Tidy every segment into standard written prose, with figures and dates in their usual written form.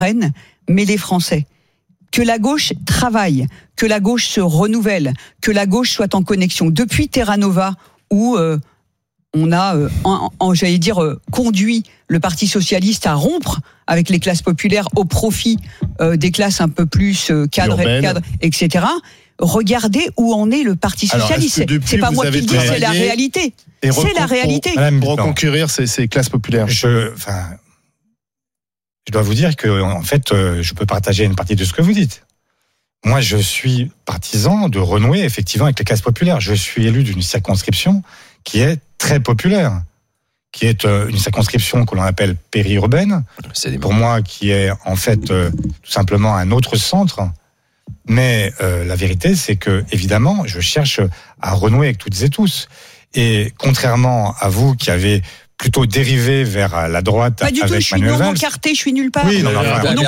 mais les Français. Que la gauche travaille, que la gauche se renouvelle, que la gauche soit en connexion. Depuis Terra Nova, où on a, conduit le Parti socialiste à rompre avec les classes populaires au profit des classes un peu plus cadres, etc. Regardez où en est le Parti socialiste. C'est pas moi qui le dis, c'est la réalité. C'est la réalité. Pour reconquérir ces classes populaires. Je dois vous dire que, en fait, je peux partager une partie de ce que vous dites. Moi, je suis partisan de renouer effectivement avec les classes populaires. Je suis élu d'une circonscription qui est très populaire, qui est une circonscription que l'on appelle périurbaine. Pour moi, qui est en fait tout simplement un autre centre. Mais la vérité, c'est que évidemment, je cherche à renouer avec toutes et tous. Et contrairement à vous qui avez plutôt dérivé vers la droite pas du avec tout, je suis Manuel Valls. encarté, je suis nulle part. Oui, vers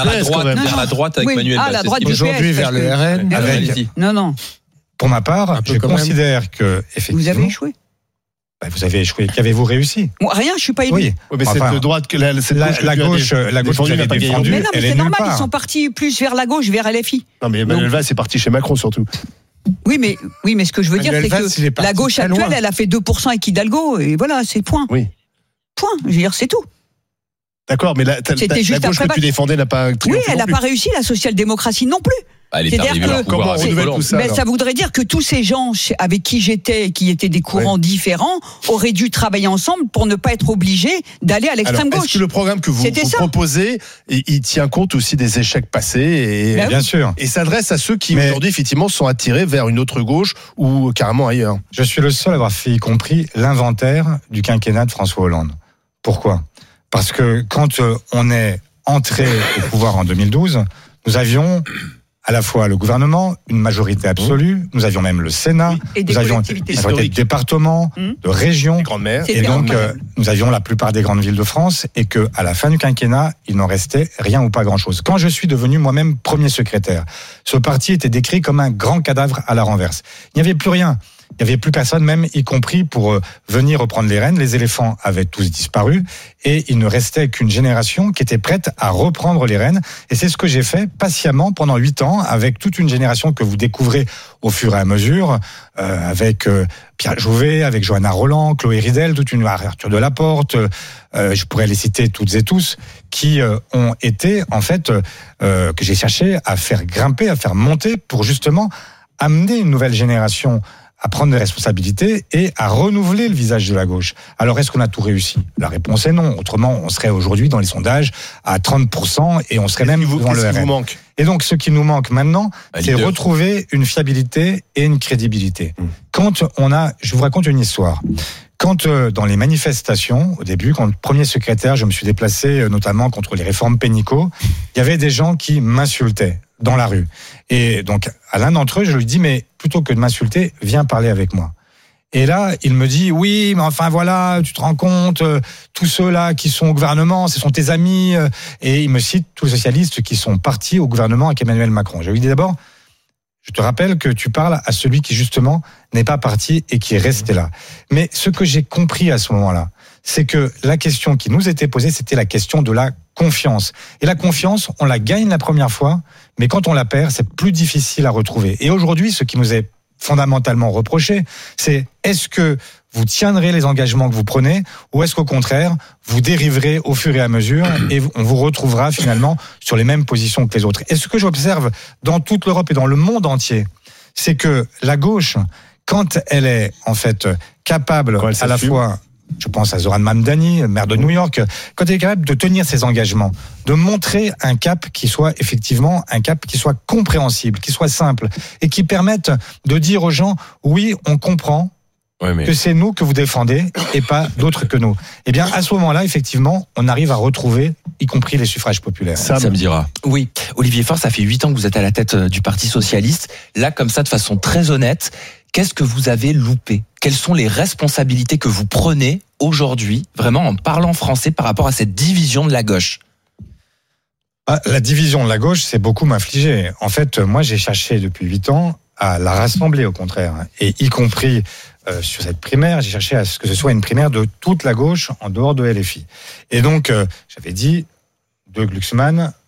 la droite avec Manuel Valls. La droite du aujourd'hui PS, vers le RN. Non. Pour ma part, je considère que effectivement. Vous avez échoué. Vous avez échoué. Qu'avez-vous réussi? Rien, je suis pas élu. Oui, mais c'est de droite que la gauche vous avez défendue. Mais non, mais c'est normal, ils sont partis plus vers la gauche, vers LFI. Non, mais Manuel Valls est parti chez Macron surtout. Oui, mais ce que je veux dire, c'est que la gauche actuelle, elle a fait 2% avec Hidalgo, et voilà, c'est point. Oui. Point. Je veux dire, c'est tout. D'accord, mais la gauche que tu défendais n'a pas triomphé. Oui, elle n'a pas réussi, la social-démocratie non plus. Elle est arrivée au pouvoir. Ça voudrait dire que tous ces gens avec qui j'étais, qui étaient des courants différents, auraient dû travailler ensemble pour ne pas être obligés d'aller à l'extrême gauche. Est-ce que le programme que vous proposez, il tient compte aussi des échecs passés bien sûr. Et s'adresse à ceux qui aujourd'hui effectivement sont attirés vers une autre gauche ou carrément ailleurs? Je suis le seul à avoir fait, y compris l'inventaire du quinquennat de François Hollande. Pourquoi? Parce que quand on est entré au pouvoir en 2012, nous avions à la fois le gouvernement, une majorité absolue, nous avions même le Sénat, nous avions une majorité de départements, de régions, et donc nous avions la plupart des grandes villes de France, et que à la fin du quinquennat, il n'en restait rien ou pas grand-chose. Quand je suis devenu moi-même premier secrétaire, ce parti était décrit comme un grand cadavre à la renverse. Il n'y avait plus rien. Il n'y avait plus personne, même y compris pour venir reprendre les rênes. Les éléphants avaient tous disparu et il ne restait qu'une génération qui était prête à reprendre les rênes. Et c'est ce que j'ai fait patiemment pendant 8 ans avec toute une génération que vous découvrez au fur et à mesure, avec Pierre Jouvet, avec Johanna Roland, Chloé Ridel, toute une Arthur Delaporte, je pourrais les citer toutes et tous, qui ont été en fait que j'ai cherché à faire grimper, à faire monter pour justement amener une nouvelle génération à prendre des responsabilités et à renouveler le visage de la gauche. Alors, est-ce qu'on a tout réussi? La réponse est non. Autrement, on serait aujourd'hui dans les sondages à 30% et on serait même devant le RN. Et donc, ce qui nous manque maintenant, c'est retrouver une fiabilité et une crédibilité. Je vous raconte une histoire. Quand dans les manifestations, au début, quand premier secrétaire, je me suis déplacé notamment contre les réformes Pénicaud, il y avait des gens qui m'insultaient dans la rue. Et donc, à l'un d'entre eux, je lui dis, mais plutôt que de m'insulter, viens parler avec moi. Et là, il me dit, oui, mais enfin voilà, tu te rends compte, tous ceux-là qui sont au gouvernement, ce sont tes amis. Et il me cite tous les socialistes qui sont partis au gouvernement avec Emmanuel Macron. Je lui dis d'abord, je te rappelle que tu parles à celui qui justement n'est pas parti et qui est resté là. Mais ce que j'ai compris à ce moment-là, c'est que la question qui nous était posée, c'était la question de la confiance. Et la confiance, on la gagne la première fois, mais quand on la perd, c'est plus difficile à retrouver. Et aujourd'hui, ce qui nous est fondamentalement reproché, c'est est-ce que vous tiendrez les engagements que vous prenez ou est-ce qu'au contraire, vous dériverez au fur et à mesure et on vous retrouvera finalement sur les mêmes positions que les autres. Et ce que j'observe dans toute l'Europe et dans le monde entier, c'est que la gauche, quand elle est en fait capable à la fois, je pense à Zoran Mamdani, maire de New York, quand elle est capable de tenir ses engagements, de montrer un cap qui soit effectivement un cap qui soit compréhensible, qui soit simple et qui permette de dire aux gens, oui, on comprend que c'est nous que vous défendez et pas d'autres que nous. Eh bien, à ce moment-là, effectivement, on arrive à retrouver, y compris les suffrages populaires. Ça me dira. Oui, Olivier Faure, ça fait 8 ans que vous êtes à la tête du Parti socialiste. Là, comme ça, de façon très honnête, qu'est-ce que vous avez loupé? Quelles sont les responsabilités que vous prenez aujourd'hui, vraiment en parlant français, par rapport à cette division de la gauche? La division de la gauche, c'est beaucoup m'affliger. En fait, moi, j'ai cherché depuis 8 ans à la rassembler, au contraire. Et y compris sur cette primaire, j'ai cherché à ce que ce soit une primaire de toute la gauche en dehors de LFI. Et donc, j'avais dit, de Glucksmann,